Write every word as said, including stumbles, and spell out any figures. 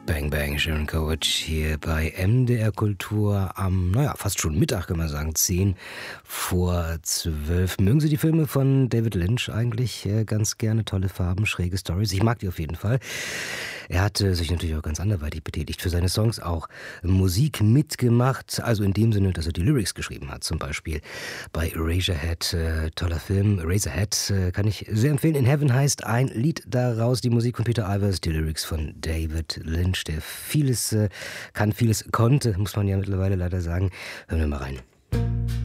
Bang Bang, Sharon Coach hier bei M D R Kultur am, naja, fast schon Mittag, kann man sagen, zehn vor zwölf. Mögen Sie die Filme von David Lynch eigentlich äh, ganz gerne? Tolle Farben, schräge Storys. Ich mag die auf jeden Fall. Er hatte sich natürlich auch ganz anderweitig betätigt, für seine Songs auch Musik mitgemacht, also in dem Sinne, dass er die Lyrics geschrieben hat, zum Beispiel bei Eraserhead, äh, toller Film, Eraserhead, äh, kann ich sehr empfehlen. In Heaven heißt ein Lied daraus, die Musik von Peter Ivers, die Lyrics von David Lynch, der vieles äh, kann, vieles konnte, muss man ja mittlerweile leider sagen. Hören wir mal rein.